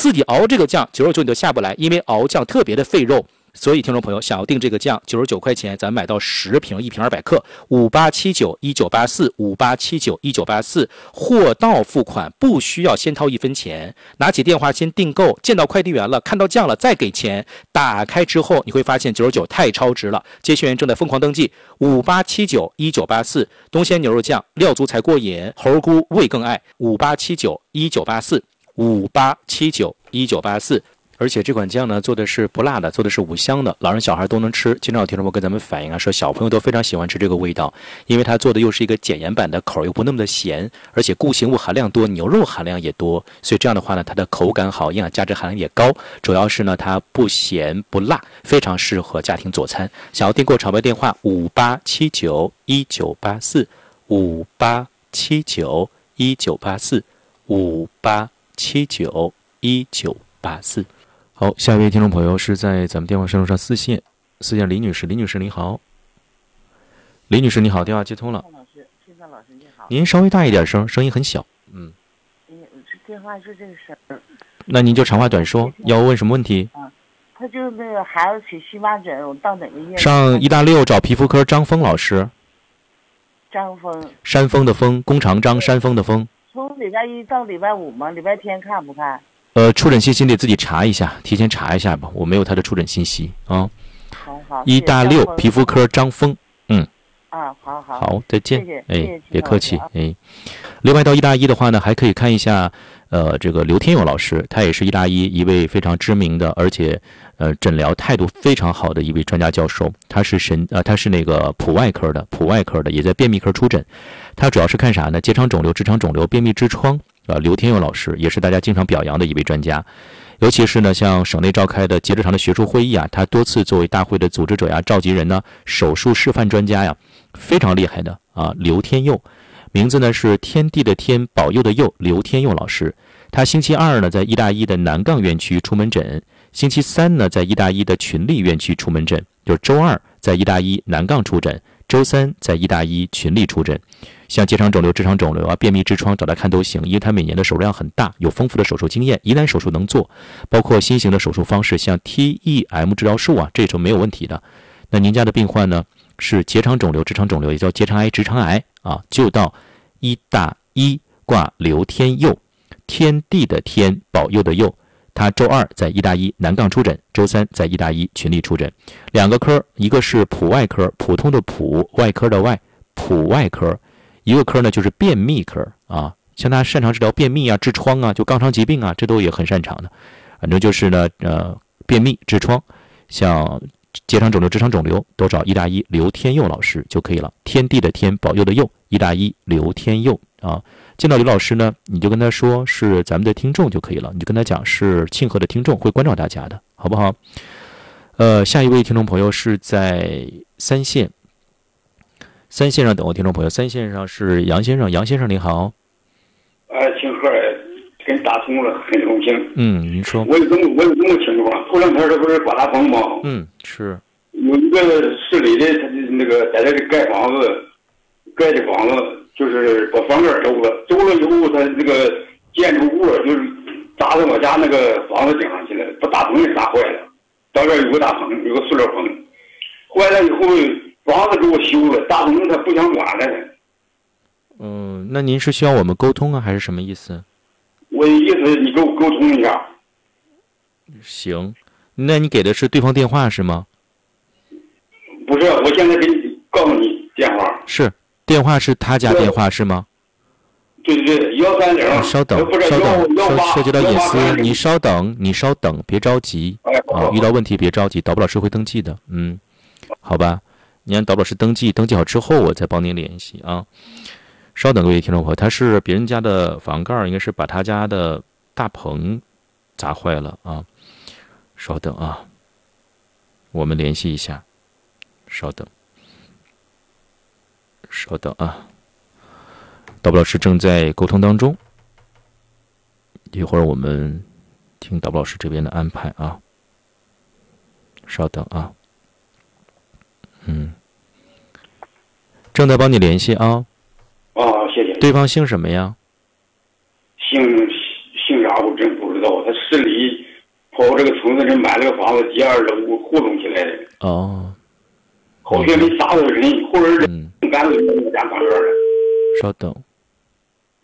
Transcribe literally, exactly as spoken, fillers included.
自己熬这个酱九十九你都下不来，因为熬酱特别的费肉。所以听众朋友想要订这个酱九十九块钱，咱买到十瓶，一瓶二百克，五八七九一九八四，五八七九一九八四，货到付款，不需要先掏一分钱，拿起电话先订购，见到快递员了，看到酱了再给钱，打开之后你会发现九十九太超值了。接线员正在疯狂登记，五八七九一九八四，东鲜牛肉酱，料足才过瘾，猴菇味更爱，五八七九一九八四，五八七九一九八四。而且这款酱呢，做的是不辣的，做的是五香的，老人小孩都能吃。经常有听众朋友跟咱们反映啊，说小朋友都非常喜欢吃这个味道，因为它做的又是一个减盐版的，口又不那么的咸，而且固形物含量多，牛肉含量也多，所以这样的话呢，它的口感好，营养价值含量也高。主要是呢，它不咸不辣，非常适合家庭佐餐。想要订购场外电话五八七九一九八四，五八七九一九八四，五八七九一九八四。好，下一位听众朋友是在咱们电话线路上四线，四线李女士，李女士你好，李女士你好，电话接通了。 老师，现在老师你好。 您稍微大一点声，声音很小。嗯。 电话是这个声儿。 那您就长话短说，要问什么问题？ 啊，他就那个孩子起荨麻疹，我到哪个医院？ 上医大六找皮肤科张峰老师。 张峰。 山峰的峰，弓长张，山峰的峰。 从礼拜一到礼拜五吗？礼拜天看不看？ 呃，出诊信息得自己查一下，提前查一下吧，我没有他的出诊信息啊。 好好。 医大六皮肤科张峰，嗯。 啊，好好。 好，再见。 谢谢， 哎， 谢谢别客气，哎。另外到医大一的话呢，还可以看一下，呃，这个刘天勇老师，他也是医大一一位非常知名的，而且呃诊疗态度非常好的一位专家教授。他是神呃，他是那个普外科的，普外科的，也在便秘科出诊。他主要是看啥呢？结肠肿瘤、直肠肿瘤、便秘痔疮。啊，刘天佑老师也是大家经常表扬的一位专家，尤其是呢，像省内召开的结直肠的学术会议啊，他多次作为大会的组织者呀、召集人呢、手术示范专家呀，非常厉害的啊。刘天佑，名字呢是天地的天，保佑的佑，刘天佑老师。他星期二呢在医大一的南杠院区出门诊，星期三呢在医大一的群力院区出门诊，就是周二在医大一南杠出诊，周三在医大一群力出诊。像结肠肿瘤、直肠肿瘤啊、便秘痔疮找他看都行，因为他每年的手术量很大，有丰富的手术经验，疑难手术能做，包括新型的手术方式，像 T E M 治疗术啊，这种没有问题的。那您家的病患呢是结肠肿瘤、直肠肿瘤，也叫结肠癌、直肠癌啊，就到医大一挂刘天佑，天地的天，保佑的佑。他周二在医大一南杠出诊，周三在医大一群力出诊，两个科，一个是普外科，普通的普，外科的外，普外科。一个科呢就是便秘科啊，像他擅长治疗便秘啊、痔疮啊，就肛肠疾病啊，这都也很擅长的。反正就是呢，呃，便秘、痔疮，像结肠肿瘤、直肠肿瘤，都找医大一刘天佑老师就可以了。天地的天，保佑的佑，医大一刘天佑啊。见到刘老师呢，你就跟他说是咱们的听众就可以了，你就跟他讲是庆贺的听众，会关照大家的，好不好？呃，下一位听众朋友是在三线。三线上等候听众朋友，三线上是杨先生，杨先生您好。 呃，庆贺给你打通了，很荣幸。 嗯，您说。 我有这么我有这么情况，头两天这不是刮大风吗？ 嗯，是。 有一个市里的，他那个在这里盖房子，盖的房子就是把房盖周了，周了以后，他这个建筑物就是砸到我家那个房子顶上去了，把大棚给砸坏了。到这儿有个大棚，有个塑料棚，坏了以后。房子给我修了，大棚他不想管了。 嗯，那您是需要我们沟通啊，还是什么意思？ 我的意思，你给我沟通一下。 行，那你给的是对方电话是吗？ 不是，我现在给你告诉你电话。 是，电话是他家电话是吗？ 对对对，幺三零。 稍等，稍等，涉涉及到隐私，你稍等，你稍等，别着急啊，遇到问题别着急，导播老师会登记的，嗯，好吧。你让导播老师登记，登记好之后我再帮您联系啊。稍等，各位听众朋友，他是别人家的房盖，应该是把他家的大棚砸坏了啊。稍等啊，我们联系一下。稍等，稍等啊，导播老师正在沟通当中，一会儿我们听导播老师这边的安排啊。稍等啊。嗯，正在帮你联系啊。 哦，谢谢。 对方姓什么呀？ 姓姓啥我真不知道。 高，他市里跑这个城市人买了个房子，第二楼糊弄起来的。 哦， 好像没杀到人，后来人干脆就家旁边了。 稍等。